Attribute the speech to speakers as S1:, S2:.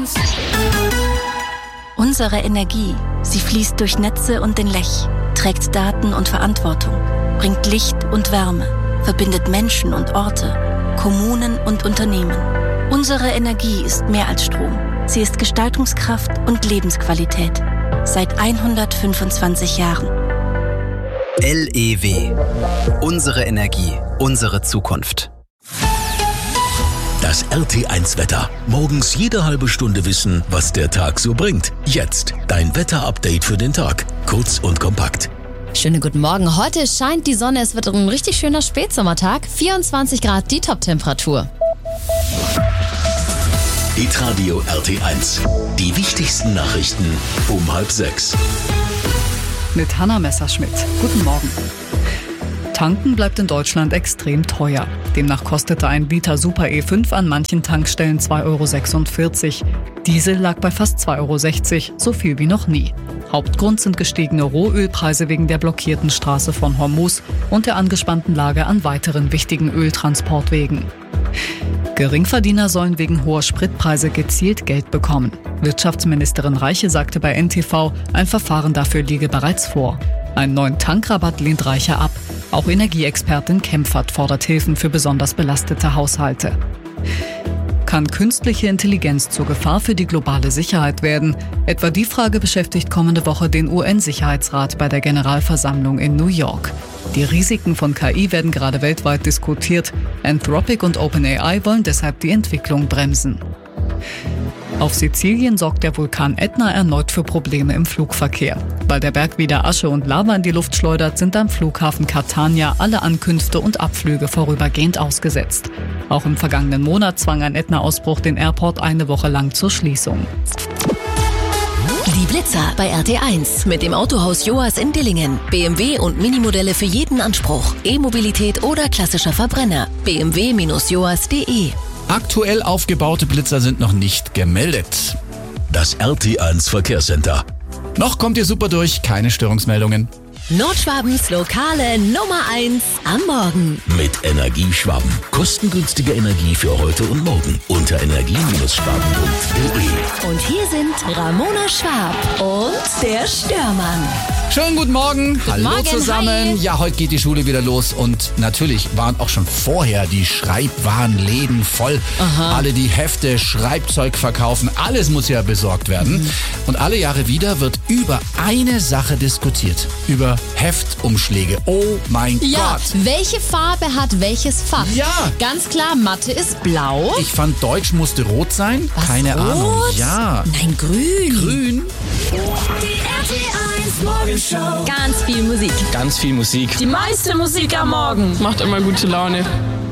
S1: Unsere Energie, sie fließt durch Netze und den Lech, trägt Daten und Verantwortung, bringt Licht und Wärme, verbindet Menschen und Orte, Kommunen und Unternehmen. Unsere Energie ist mehr als Strom. Sie ist Gestaltungskraft und Lebensqualität. Seit 125 Jahren.
S2: LEW. Unsere Energie, unsere Zukunft.
S3: Das RT1-Wetter. Morgens jede halbe Stunde wissen, was der Tag so bringt. Jetzt dein Wetter-Update für den Tag. Kurz und kompakt.
S4: Schönen guten Morgen. Heute scheint die Sonne. Es wird ein richtig schöner Spätsommertag. 24 Grad die Top-Temperatur.
S3: Hitradio RT1. Die wichtigsten Nachrichten um 5:30.
S5: Mit Hanna Messerschmidt. Guten Morgen. Tanken bleibt in Deutschland extrem teuer. Demnach kostete ein Liter Super E5 an manchen Tankstellen 2,46 €. Diesel lag bei fast 2,60 €, so viel wie noch nie. Hauptgrund sind gestiegene Rohölpreise wegen der blockierten Straße von Hormuz und der angespannten Lage an weiteren wichtigen Öltransportwegen. Geringverdiener sollen wegen hoher Spritpreise gezielt Geld bekommen. Wirtschaftsministerin Reiche sagte bei NTV, ein Verfahren dafür liege bereits vor. Einen neuen Tankrabatt lehnt Reiche ab. Auch Energieexpertin Kempfert fordert Hilfen für besonders belastete Haushalte. Kann künstliche Intelligenz zur Gefahr für die globale Sicherheit werden? Etwa die Frage beschäftigt kommende Woche den UN-Sicherheitsrat bei der Generalversammlung in New York. Die Risiken von KI werden gerade weltweit diskutiert. Anthropic und OpenAI wollen deshalb die Entwicklung bremsen. Auf Sizilien sorgt der Vulkan Ätna erneut für Probleme im Flugverkehr. Weil der Berg wieder Asche und Lava in die Luft schleudert, sind am Flughafen Catania alle Ankünfte und Abflüge vorübergehend ausgesetzt. Auch im vergangenen Monat zwang ein Ätna-Ausbruch den Airport eine Woche lang zur Schließung.
S6: Die Blitzer bei RT1 mit dem Autohaus Joas in Dillingen. BMW und Minimodelle für jeden Anspruch. E-Mobilität oder klassischer Verbrenner. bmw-joas.de.
S7: Aktuell aufgebaute Blitzer sind noch nicht gemeldet.
S3: Das RT1 Verkehrscenter.
S7: Noch kommt ihr super durch, keine Störungsmeldungen.
S6: Nordschwabens lokale Nummer 1 am Morgen.
S3: Mit Energieschwaben. Kostengünstige Energie für heute und morgen. Unter energie-schwaben.de.
S6: Und hier sind Ramona Schwab und der Störmann.
S7: Schönen guten Morgen. Hallo
S4: Morgen,
S7: zusammen.
S4: hi.
S7: Ja, heute geht die Schule wieder los und natürlich waren auch schon vorher die Schreibwarenläden voll. Alle, die Hefte, Schreibzeug verkaufen, alles muss ja besorgt werden. Und alle Jahre wieder wird über eine Sache diskutiert. Über Heftumschläge. Oh mein
S4: Ja,
S7: Gott.
S4: welche Farbe hat welches Fach?
S7: Ja.
S4: Ganz klar, Mathe ist blau.
S7: Ich fand, Deutsch musste rot sein.
S4: Was,
S7: Keine
S4: rot?
S7: Ahnung. Ja.
S4: Nein, grün.
S7: Grün.
S8: Die RT1 Morgenshow.
S4: Ganz viel Musik.
S9: Ganz viel Musik.
S8: Die meiste Musik am Morgen.
S9: Macht immer gute Laune.